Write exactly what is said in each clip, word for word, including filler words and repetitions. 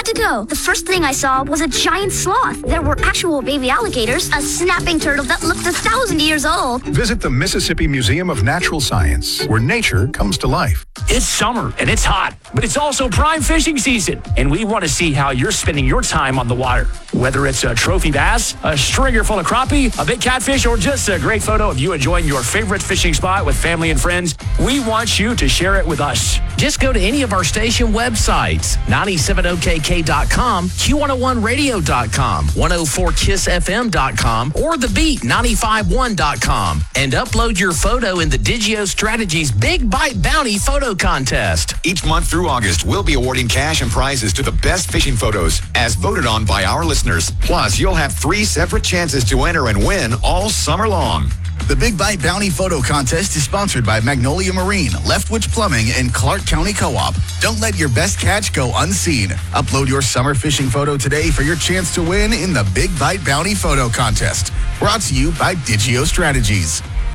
had to go. The first thing I saw was a giant sloth. There were actual baby alligators, a snapping turtle that looked a thousand years old. Visit the Mississippi Museum of Natural Science, where nature comes to life. It's summer and it's hot, but it's also prime fishing season, and we want to see how you're spending your time on the water. Whether it's a trophy bass, a stringer full of crappie, a big catfish, or just a great photo of you enjoying your favorite fishing spot with family and friends, we want you to share it with us. Just go to any of our station websites, nine seven O K K dot com, Q one oh one radio dot com, one oh four kiss F M dot com, or The Beat ninety-five one dot com, and upload your photo in the Digio Strategies Big Bite Bounty Photo Contest. Each month through August, we'll be awarding cash and prizes to the best fishing photos as voted on by our listeners. Plus, you'll have three separate chances to enter and win all summer long. The Big Bite Bounty Photo Contest is sponsored by Magnolia Marine, Leftwich Plumbing, and Clark County Co-op. Don't let your best catch go unseen. Upload your summer fishing photo today for your chance to win in the Big Bite Bounty Photo Contest. Brought to you by Digio Strategies.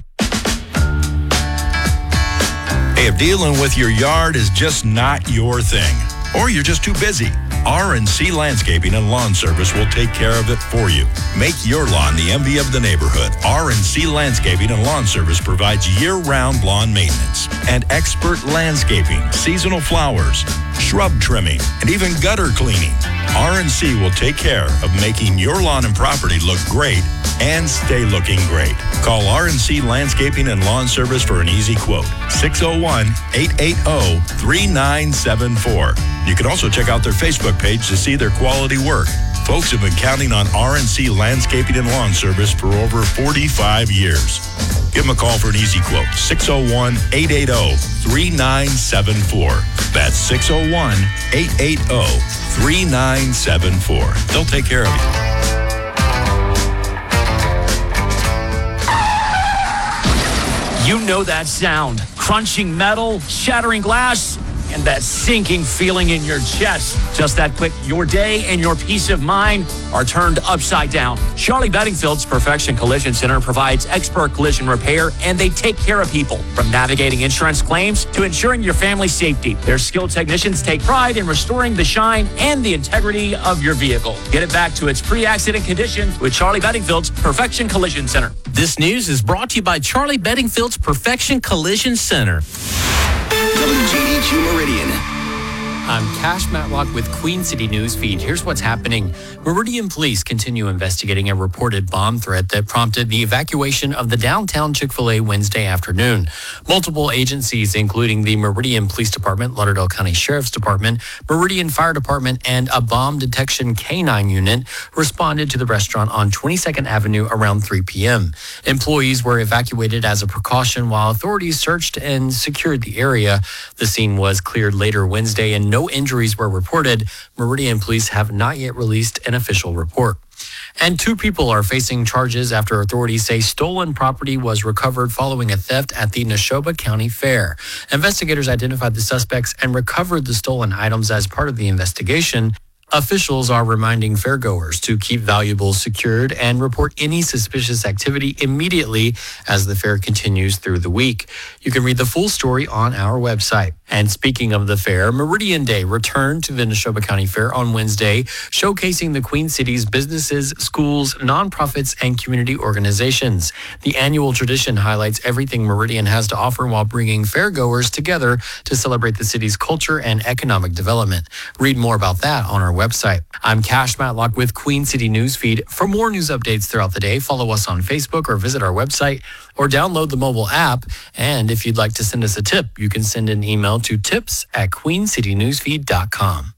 Hey, if dealing with your yard is just not your thing, or you're just too busy, R and C Landscaping and Lawn Service will take care of it for you. Make your lawn the envy of the neighborhood. R and C Landscaping and Lawn Service provides year-round lawn maintenance and expert landscaping, seasonal flowers, shrub trimming, and even gutter cleaning. R and C will take care of making your lawn and property look great and stay looking great. Call R and C Landscaping and Lawn Service for an easy quote. six oh one, eight eight oh, three nine seven four. You can also check out their Facebook page to see their quality work. Folks have been counting on R and C Landscaping and Lawn Service for over forty-five years. Give them a call for an easy quote. six oh one, eight eight oh, three nine seven four. That's six oh one, eight eight oh, three nine seven four. They'll take care of you. You know that sound. Crunching metal, shattering glass, and that sinking feeling in your chest. Just that quick, your day and your peace of mind are turned upside down. Charlie Bedingfield's Perfection Collision Center provides expert collision repair, and they take care of people. From navigating insurance claims to ensuring your family's safety, their skilled technicians take pride in restoring the shine and the integrity of your vehicle. Get it back to its pre-accident condition with Charlie Bedingfield's Perfection Collision Center. This news is brought to you by Charlie Bedingfield's Perfection Collision Center. W G D Q Meridian. I'm Cash Matlock with Queen City News Feed. Here's what's happening. Meridian police continue investigating a reported bomb threat that prompted the evacuation of the downtown Chick-fil-A Wednesday afternoon. Multiple agencies, including the Meridian Police Department, Lauderdale County Sheriff's Department, Meridian Fire Department, and a bomb detection K nine unit, responded to the restaurant on twenty-second Avenue around three p.m. Employees were evacuated as a precaution while authorities searched and secured the area. The scene was cleared later Wednesday and no injuries were reported. Meridian police have not yet released an official report. And two people are facing charges after authorities say stolen property was recovered following a theft at the Neshoba County Fair. Investigators identified the suspects and recovered the stolen items as part of the investigation. Officials are reminding fairgoers to keep valuables secured and report any suspicious activity immediately as the fair continues through the week. You can read the full story on our website. And speaking of the fair, Meridian Day returned to the Neshoba County Fair on Wednesday, showcasing the Queen City's businesses, schools, nonprofits, and community organizations. The annual tradition highlights everything Meridian has to offer while bringing fairgoers together to celebrate the city's culture and economic development. Read more about that on our website. I'm Cash Matlock with Queen City News Feed. For more news updates throughout the day, follow us on Facebook or visit our website or download the mobile app. And if you'd like to send us a tip, you can send an email to tips at queen city newsfeed dot com.